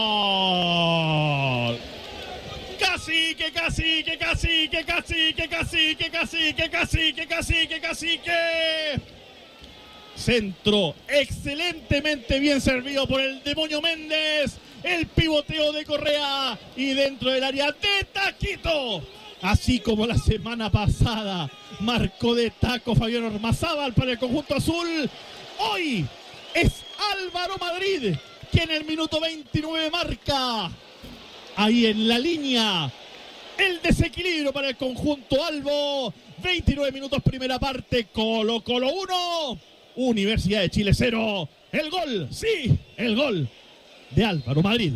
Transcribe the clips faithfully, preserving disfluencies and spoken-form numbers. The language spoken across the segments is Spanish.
Casi, que casi, que casi, que casi, que casi, que casi, que casi, que casi, que casi, que... Centro excelentemente bien servido por el Demonio Méndez. El pivoteo de Correa y dentro del área de taquito. Así como la semana pasada marcó de taco Fabián Ormazábal para el conjunto azul. Hoy es Álvaro Madrid quien en el minuto veintinueve marca. Ahí en la línea el desequilibrio para el conjunto albo. veintinueve minutos primera parte. Colo Colo uno. Universidad de Chile cero. El gol, sí, el gol de Álvaro Madrid.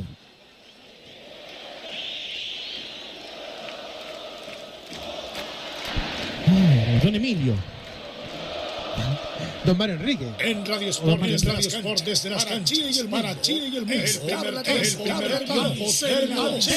Ay, don Emilio. Don Mario Enrique. En Radio Sport, desde las canchas, desde las canchas, Chile y el mundo. Para Chile y el mundo. El primer tiempo, desde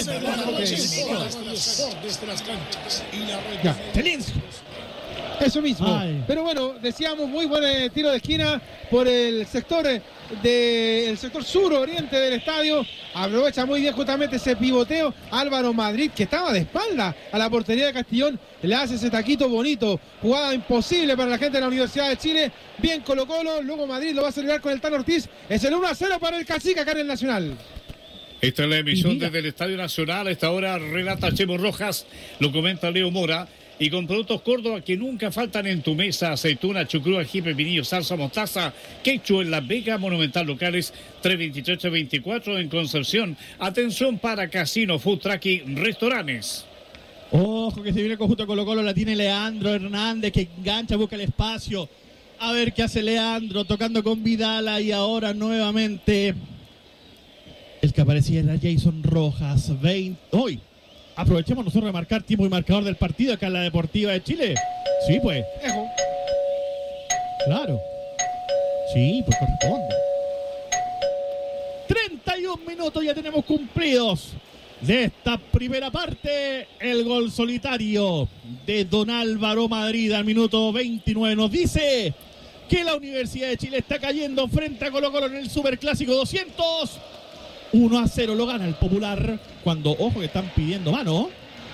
las canchas. Y la red. Silencio. Eso mismo. Ay. Pero bueno, decíamos muy buen eh, tiro de esquina por el sector eh, del sector sur-oriente del estadio. Aprovecha muy bien justamente ese pivoteo. Álvaro Madrid, que estaba de espalda a la portería de Castellón, le hace ese taquito bonito. Jugada imposible para la gente de la Universidad de Chile. Bien Colo Colo, luego Madrid lo va a celebrar con el Tano Ortiz. Es el uno a cero para el Cacique acá en el Nacional. Esta es la emisión desde el Estadio Nacional. A esta hora relata Chemo Rojas, lo comenta Leo Mora. Y con productos Córdoba que nunca faltan en tu mesa: aceituna, chucrúa, ají, pepinillo, salsa, mostaza, quechua en La Vega, Monumental locales tres veintitrés tres veinticuatro en Concepción. Atención para casino, food truck y restaurantes. Ojo que se viene el conjunto de Colo Colo, la tiene Leandro Hernández que engancha, busca el espacio. A ver qué hace Leandro, tocando con Vidala y ahora nuevamente el que aparecía era Jason Rojas. veinte Hoy. Aprovechemos nosotros de marcar tiempo y marcador del partido acá en la Deportiva de Chile. Sí, pues. Ejo. Claro. Sí, pues corresponde. treinta y un minutos ya tenemos cumplidos de esta primera parte. El gol solitario de don Álvaro Madrid al minuto veintinueve nos dice que la Universidad de Chile está cayendo frente a Colo Colo en el Superclásico doscientos. uno a cero lo gana el Popular. Cuando, ojo, que están pidiendo mano.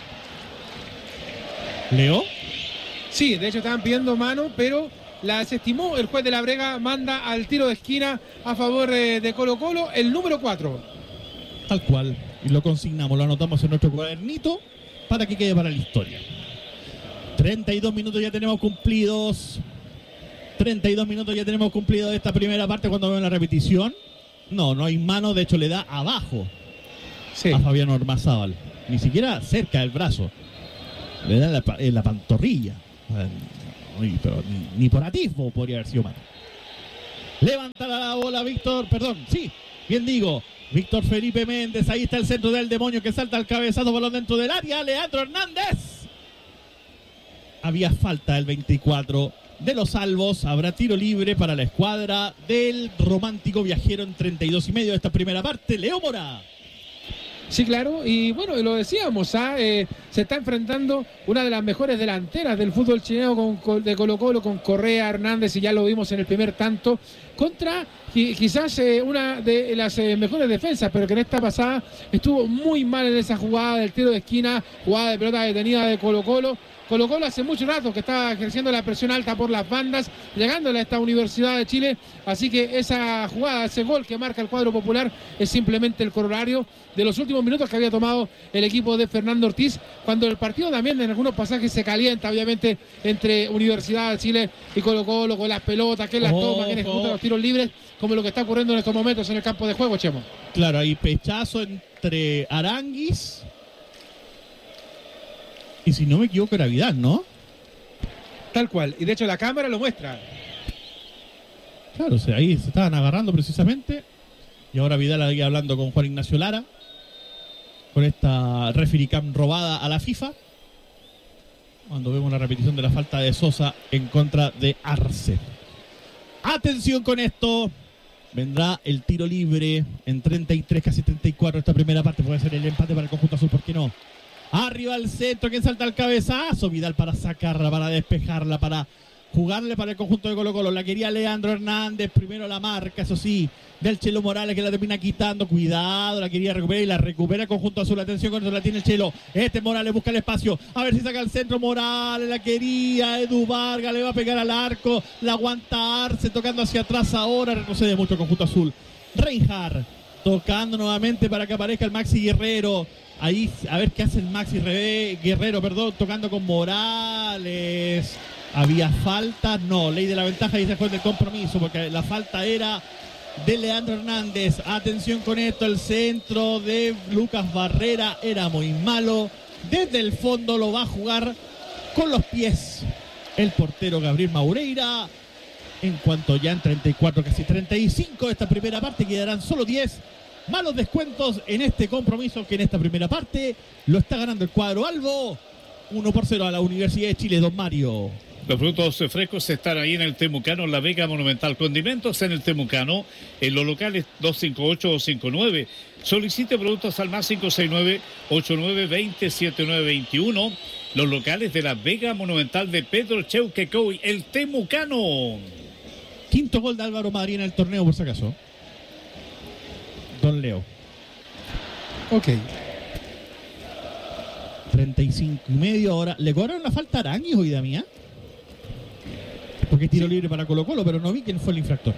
¿Leo? Sí, de hecho estaban pidiendo mano, pero la desestimó. El juez de la Brega manda al tiro de esquina a favor eh, de Colo Colo, el número cuatro. Tal cual. Y lo consignamos, lo anotamos en nuestro cuadernito para que quede para la historia. treinta y dos minutos ya tenemos cumplidos. treinta y dos minutos ya tenemos cumplidos de esta primera parte. Cuando vemos la repetición, no, no hay mano, de hecho le da abajo sí. a Fabián Ormazábal, ni siquiera cerca del brazo, le da en la, en la pantorrilla. Uy, pero ni, ni por atisbo podría haber sido mano. Levanta la bola Víctor, perdón, sí, bien digo, Víctor Felipe Méndez, ahí está el centro del Demonio que salta al cabezazo, balón dentro del área, Leandro Hernández. Había falta del veinticuatro de los Albos. Habrá tiro libre para la escuadra del Romántico Viajero en treinta y dos y medio de esta primera parte. Leo Mora. Sí, claro, y bueno, lo decíamos, ¿ah? eh, se está enfrentando una de las mejores delanteras del fútbol chileno con, con, de Colo Colo, con Correa, Hernández, y ya lo vimos en el primer tanto, contra quizás eh, una de las eh, mejores defensas, pero que en esta pasada estuvo muy mal en esa jugada del tiro de esquina, jugada de pelota detenida de Colo Colo. Colo Colo hace mucho rato que está ejerciendo la presión alta por las bandas, llegándole a esta Universidad de Chile, así que esa jugada, ese gol que marca el cuadro popular es simplemente el corolario de los últimos minutos que había tomado el equipo de Fernando Ortiz, cuando el partido también en algunos pasajes se calienta, obviamente, entre Universidad de Chile y Colo Colo, con las pelotas, que las tomas, que ejecutan los tiros libres, como lo que está ocurriendo en estos momentos en el campo de juego, Chemo. Claro, hay pechazo entre Aranguis y, si no me equivoco, era Vidal, ¿no? Tal cual, y de hecho la cámara lo muestra. Claro, o sea, ahí se estaban agarrando precisamente, y ahora Vidal ahí hablando con Juan Ignacio Lara, con esta referee cam robada a la FIFA, cuando vemos la repetición de la falta de Sosa en contra de Arce. Atención con esto, vendrá el tiro libre en treinta y tres, casi treinta y cuatro esta primera parte, puede ser el empate para el conjunto azul, ¿por qué no? Arriba al centro, quien salta al cabezazo, Vidal para sacarla, para despejarla, para jugarle para el conjunto de Colo Colo. La quería Leandro Hernández, primero la marca, eso sí, del Chelo Morales, que la termina quitando. Cuidado, la quería recuperar y la recupera el conjunto azul. Atención con eso, la tiene el Chelo. Este Morales busca el espacio, a ver si saca el centro. Morales, la quería Edu Vargas, le va a pegar al arco, la aguanta Arce, tocando hacia atrás ahora, retrocede mucho el conjunto azul. Reinhardt tocando nuevamente para que aparezca el Maxi Guerrero. Ahí, a ver qué hace el Maxi Guerrero, perdón, tocando con Morales. ¿Había falta? No, ley de la ventaja y se fue del compromiso, porque la falta era de Leandro Hernández. Atención con esto, el centro de Lucas Barrera era muy malo. Desde el fondo lo va a jugar con los pies el portero Gabriel Maureira. En cuanto ya en treinta y cuatro, casi treinta y cinco de esta primera parte, quedarán solo diez. Malos descuentos en este compromiso, que en esta primera parte lo está ganando el cuadro albo. uno por cero a la Universidad de Chile, don Mario. Los frutos frescos están ahí en el Temucano, La Vega Monumental. Condimentos en el Temucano, en los locales dos cinco ocho o cinco nueve. Solicite productos al más cinco seis nueve, ocho nueve dos cero, siete nueve dos uno. Los locales de La Vega Monumental de Pedro Cheuquecoy, el Temucano. Quinto gol de Álvaro Madrid en el torneo, por si acaso. Don Leo. Ok. treinta y cinco y medio ahora. ¿Le cobraron la falta a Aranguis hoy, Damián? Porque es tiro libre para Colo Colo, pero no vi quién fue el infractor.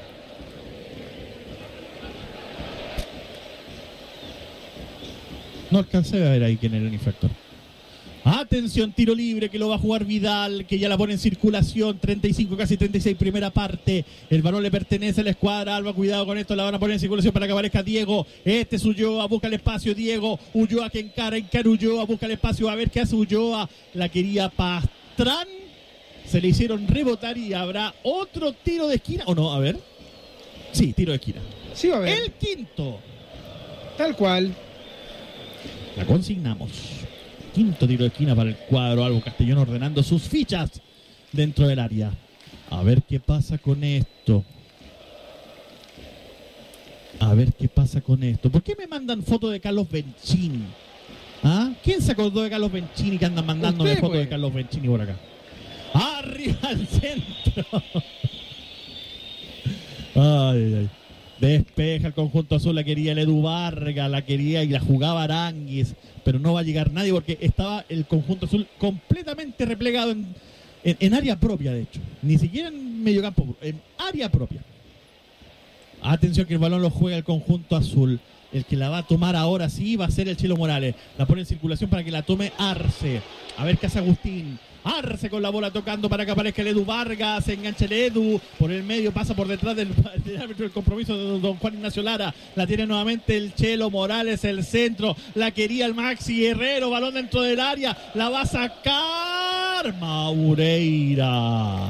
No alcancé a ver ahí quién era el infractor. Atención, tiro libre que lo va a jugar Vidal, que ya la pone en circulación. treinta y cinco, casi treinta y seis, primera parte. El balón le pertenece a la escuadra Alba. Cuidado con esto, la van a poner en circulación para que aparezca Diego. Este es Ulloa, busca el espacio. Diego, Ulloa que encara, encara Ulloa, busca el espacio. A ver qué hace Ulloa. La quería Pastrán. Se le hicieron rebotar y habrá otro tiro de esquina. ¿O no? A ver. Sí, tiro de esquina. Sí, va a ver. El quinto. Tal cual. La consignamos. Quinto tiro de esquina para el cuadro Albo Castellón, ordenando sus fichas dentro del área. A ver qué pasa con esto. A ver qué pasa con esto. ¿Por qué me mandan fotos de Carlos Bencini? ¿Ah? ¿Quién se acordó de Carlos Bencini que andan mandándome Usted, fotos pues. de Carlos Bencini por acá? Arriba al centro. Ay, ay. Despeja el conjunto azul, la quería el Edu Vargas, la quería y la jugaba Aranguis, pero no va a llegar nadie porque estaba el conjunto azul completamente replegado en, en, en área propia, de hecho. Ni siquiera en mediocampo, en área propia. Atención que el balón lo juega el conjunto azul. El que la va a tomar ahora sí va a ser el Chelo Morales. La pone en circulación para que la tome Arce. A ver qué hace Agustín. Arce con la bola tocando para que aparezca el Edu Vargas. Se engancha el Edu. Por el medio pasa por detrás del, del árbitro del compromiso de don Juan Ignacio Lara. La tiene nuevamente el Chelo Morales, el centro. La quería el Maxi Guerrero. Balón dentro del área. La va a sacar Maureira.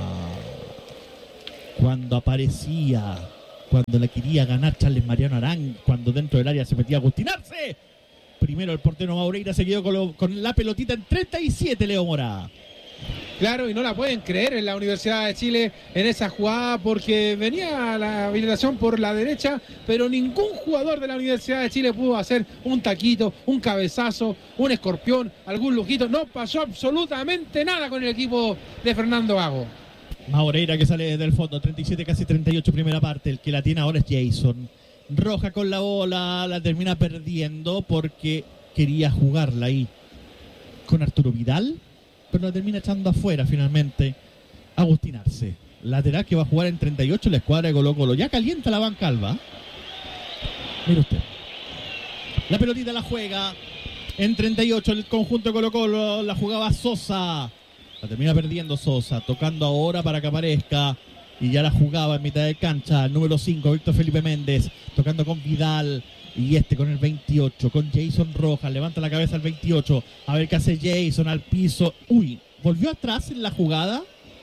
Cuando aparecía, cuando le quería ganar Charles Mariano Arán, cuando dentro del área se metía Agustín Arce. Primero el portero Maureira se quedó con, lo, con la pelotita en treinta y siete, Leo Mora. Claro, y no la pueden creer en la Universidad de Chile en esa jugada porque venía la habilitación por la derecha, pero ningún jugador de la Universidad de Chile pudo hacer un taquito, un cabezazo, un escorpión, algún lujito. No pasó absolutamente nada con el equipo de Fernando Gago. Maureira que sale desde el fondo, treinta y siete, casi treinta y ocho, primera parte. El que la tiene ahora es Jason. Roja con la bola, la termina perdiendo porque quería jugarla ahí con Arturo Vidal, pero la termina echando afuera finalmente Agustín Arce. Lateral que va a jugar en treinta y ocho la escuadra de Colo Colo. Ya calienta la banca Alba. Mire usted. La pelotita la juega en treinta y ocho el conjunto de Colo Colo. La jugaba Sosa. La termina perdiendo Sosa. Tocando ahora para que aparezca. Y ya la jugaba en mitad de cancha. El número cinco, Víctor Felipe Méndez. Tocando con Vidal. Y este con el veintiocho, con Jason Rojas. Levanta la cabeza el veintiocho. A ver qué hace Jason al piso. Uy, volvió atrás en la jugada.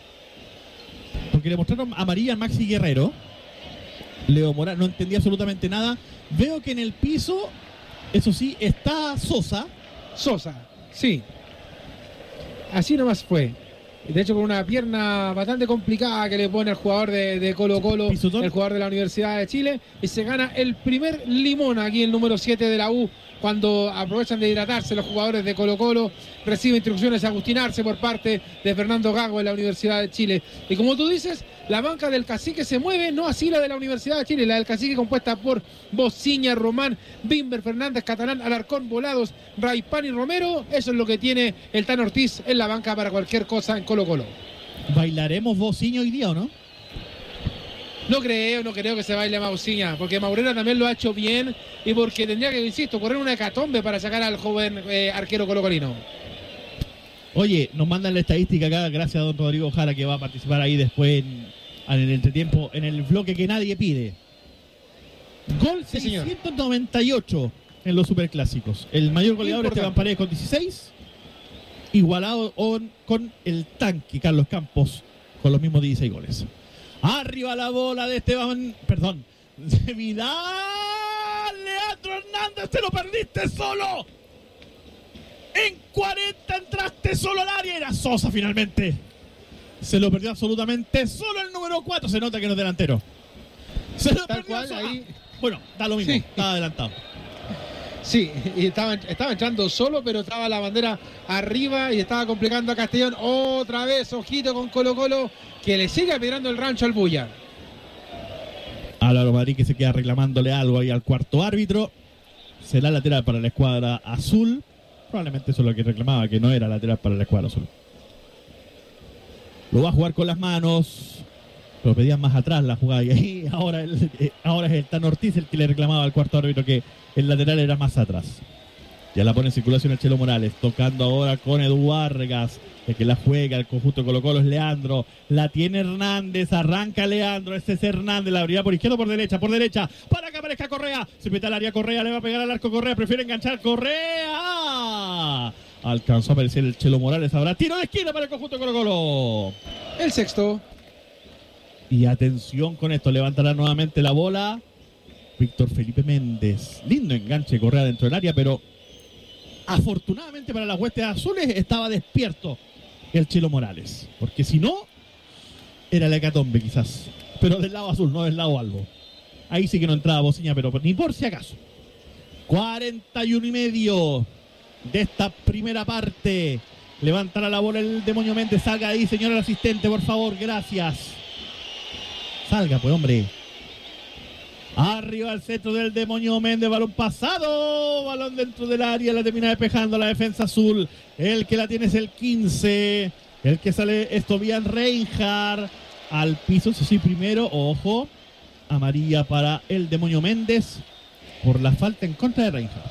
Porque le mostraron amarilla al Maxi Guerrero. Leo Morales no entendía absolutamente nada. Veo que en el piso, eso sí, está Sosa. Sosa, sí. Así nomás fue. De hecho, con una pierna bastante complicada que le pone el jugador de, de Colo Colo, el jugador de la Universidad de Chile, y se gana el primer limón aquí el número siete de la U, cuando aprovechan de hidratarse los jugadores de Colo Colo. Recibe instrucciones de Agustín Arce por parte de Fernando Gago en la Universidad de Chile. Y como tú dices, la banca del Cacique se mueve, no así la de la Universidad de Chile, la del Cacique compuesta por Bociña, Román, Bimber, Fernández, Catalán, Alarcón, Volados, Raipán y Romero. Eso es lo que tiene el Tan Ortiz en la banca para cualquier cosa en Colo Colo. ¿Bailaremos Bociña hoy día o no? No creo, no creo que se baile Bociña, porque Maurera también lo ha hecho bien y porque tendría que, insisto, correr una hecatombe para sacar al joven eh, arquero colocolino. Oye, nos mandan la estadística acá, gracias a don Rodrigo Jara, que va a participar ahí después en, en el entretiempo, en el bloque que nadie pide. Gol sí, seiscientos noventa y ocho en los superclásicos. El mayor goleador Esteban Paredes con dieciséis, igualado on, con el tanque Carlos Campos con los mismos dieciséis goles. Arriba la bola de Esteban, perdón, de Vidal, Leandro Hernández, te lo perdiste solo. En cuarenta entraste solo al área, era Sosa finalmente. Se lo perdió absolutamente solo el número cuatro, se nota que no es delantero. Se lo Tal perdió cual, Sosa. ahí. Bueno, da lo mismo, Sí. estaba adelantado. Sí, y estaba, estaba entrando solo, pero estaba la bandera arriba y estaba complicando a Castellón. Otra vez, ojito con Colo Colo, que le sigue apedrando el rancho al Bulla. Álvaro Madrid que se queda reclamándole algo ahí al cuarto árbitro. Será lateral para la escuadra azul. Probablemente eso es lo que reclamaba, que no era lateral para la escuadra azul. Lo va a jugar con las manos. Lo pedían más atrás la jugada. Y ahí ahora, el, eh, ahora es el Tan Ortiz el que le reclamaba al cuarto árbitro que el lateral era más atrás. Ya la pone en circulación el Chelo Morales. Tocando ahora con Edu Vargas. El que la juega, el conjunto de Colo Colo es Leandro. La tiene Hernández. Arranca Leandro. Este es Hernández. La abrirá por izquierda o por derecha. Por derecha. Para que aparezca Correa. Se mete al área Correa. Le va a pegar al arco Correa. Prefiere enganchar Correa. Alcanzó a aparecer el Chelo Morales. Habrá tiro de esquina para el conjunto de Colo Colo. El sexto. Y atención con esto. Levantará nuevamente la bola Víctor Felipe Méndez. Lindo enganche Correa dentro del área, pero afortunadamente para las huestes azules estaba despierto el Chelo Morales, porque si no era la hecatombe quizás, pero del lado azul, no del lado albo. Ahí sí que no entraba Bociña, pero ni por si acaso. cuarenta y uno y medio de esta primera parte. Levantará la bola el demonio Méndez. Salga ahí, señor el asistente, por favor, gracias. Salga, pues, hombre. Arriba al centro del demonio Méndez, balón pasado, balón dentro del área, la termina despejando la defensa azul. El que la tiene es el quince, el que sale es Tobias Reinhardt. Al piso, eso sí, primero, ojo, amarilla para el demonio Méndez por la falta en contra de Reinhardt.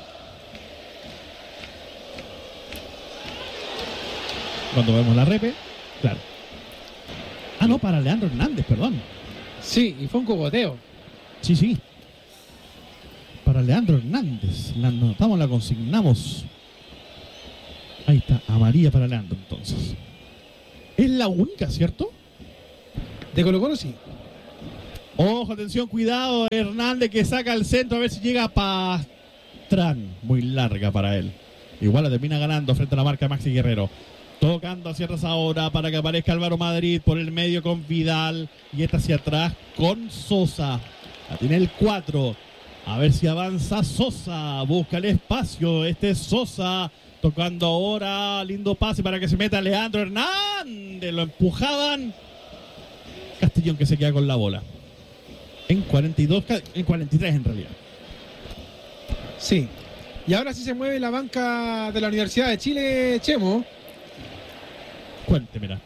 Cuando vemos la repe, claro. Ah, no, para Leandro Hernández, perdón. Sí, y fue un cogoteo. Sí, sí. Para Leandro Hernández. La anotamos, la consignamos. Ahí está, amarilla para Leandro entonces. Es la única, ¿cierto? De Colo Colo sí. Ojo, atención, cuidado. Hernández que saca al centro a ver si llega a Pastrán. Muy larga para él. Igual la termina ganando frente a la marca Maxi Guerrero. Tocando hacia atrás ahora para que aparezca Álvaro Madrid por el medio con Vidal. Y esta hacia atrás con Sosa. La tiene el cuatro. A ver si avanza Sosa. Busca el espacio. Este es Sosa. Tocando ahora. Lindo pase para que se meta Leandro Hernández. Lo empujaban. Castellón que se queda con la bola. En cuarenta y dos, en cuarenta y tres en realidad. Sí. Y ahora sí se mueve la banca de la Universidad de Chile, Chemo. Cuéntemela.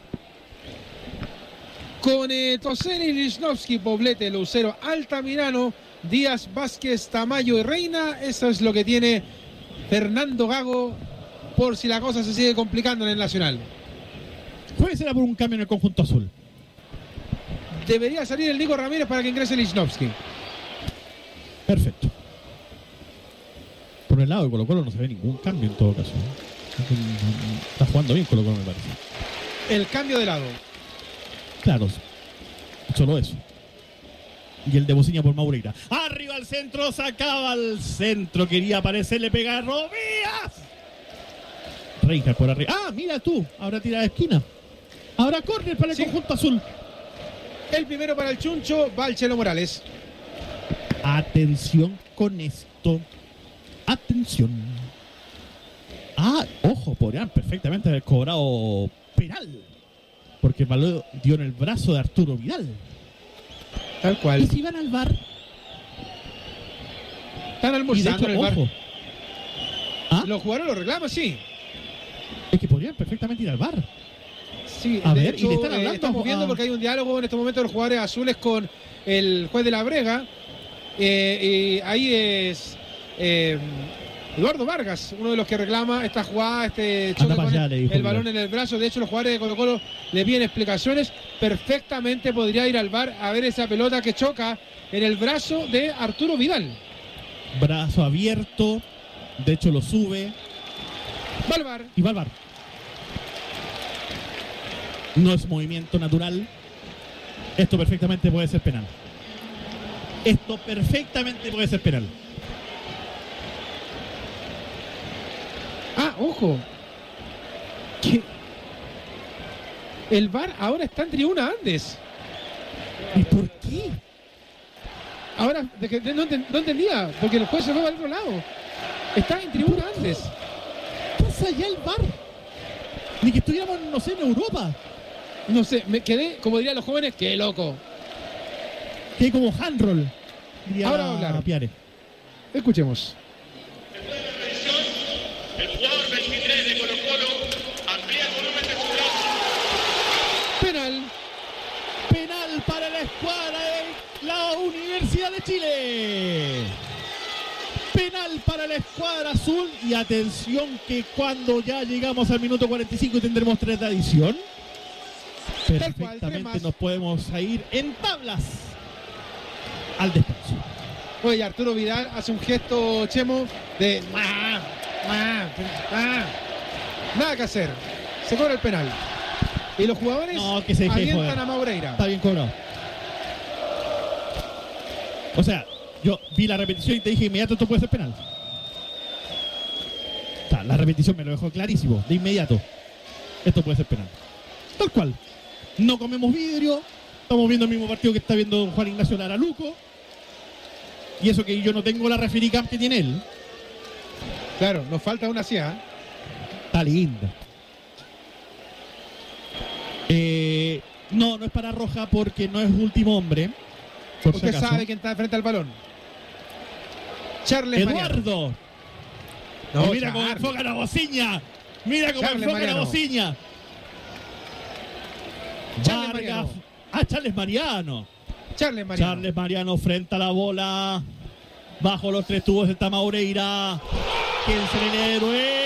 Con eh, Toseni, Lichnowsky, Poblete, Lucero, Altamirano, Díaz, Vázquez, Tamayo y Reina. Eso es lo que tiene Fernando Gago por si la cosa se sigue complicando en el Nacional. Puede ser por un cambio en el conjunto azul. Debería salir el Nico Ramírez para que ingrese Lichnowsky. Perfecto. Por el lado de Colo Colo no se ve ningún cambio en todo caso. Está jugando bien Colo Colo, me parece. El cambio de lado. Claro, solo eso. Y el de Bociña por Maureira. Arriba al centro, sacaba al centro. Quería aparecer, le pega a Robías. Reinhardt por arriba. Ah, mira tú, ahora tira de esquina. Ahora córner para el Sí. conjunto azul. El primero para el Chuncho, va el Chelo Morales. Atención con esto. Atención. Ah, ojo, podrían perfectamente haber cobrado penal. Porque el balón dio en el brazo de Arturo Vidal. Tal Y cual. si van al bar. Están Y de almorzando hecho, en el bar. ojo. ¿Ah? Los jugadores lo reclaman, sí. Es que podrían perfectamente ir al bar. Sí, A de ver, hecho, y le están eh, hablando estamos viendo a- porque hay un diálogo en este momento de los jugadores azules con el juez de la Brega. Eh, y ahí es eh, Eduardo Vargas, uno de los que reclama esta jugada, este choque Anda para con allá, el, le dijo el Vidal. balón en el brazo. De hecho, los jugadores de Colo Colo le piden explicaciones. Perfectamente podría ir al bar a ver esa pelota que choca en el brazo de Arturo Vidal. Brazo abierto. De hecho, lo sube. Va al bar. Y va al bar. No es movimiento natural. Esto perfectamente puede ser penal. Esto perfectamente puede ser penal. Ah, ojo. Que el bar ahora está en tribuna Andes. ¿Y por qué? Ahora, de que- de- no, enten- no entendía, porque el juez se fue al otro lado. Está en tribuna Andes. Pasa allá el bar. Ni que estuviéramos, no sé, en Europa. No sé, me quedé, como dirían los jóvenes, qué loco. Que hay como handroll. Diría Ahora va a hablar. Piare. Escuchemos. El jugador veintitrés de Colo Colo amplía el volumen de su brazo. Penal. Penal para la escuadra de la Universidad de Chile. Penal para la escuadra azul. Y atención que cuando ya llegamos al minuto cuarenta y cinco y tendremos tres de adición. Tal cual, tres Perfectamente más. nos podemos ir en tablas al descanso. Oye, Arturo Vidal hace un gesto, Chemo, de... "Ah, ah, ah". Nada que hacer. Se cobra el penal. Y los jugadores No, que se deje de alientan joder. a Maureira. Está bien cobrado. O sea, yo vi la repetición y te dije inmediato esto puede ser penal. O sea, la repetición me lo dejó clarísimo, de inmediato. Esto puede ser penal. Tal cual. No comemos vidrio. Estamos viendo el mismo partido que está viendo don Juan Ignacio Laraluco. Y eso que yo no tengo la refericam que tiene él. Claro, nos falta una C A. Está linda. Eh, no, no es para roja porque no es último hombre. Por si Usted acaso. sabe quién está frente al balón. Charles Mariano. Eduardo. No, Oh, mira cómo Charles. enfoca la bociña. Mira cómo Charles enfoca Mariano. la bociña. Charles Vargas. Mariano. Ah, Charles Mariano. Charles Mariano. Charles Mariano frente a la bola. Bajo los tres tubos está Maureira. ¿Quién será el héroe?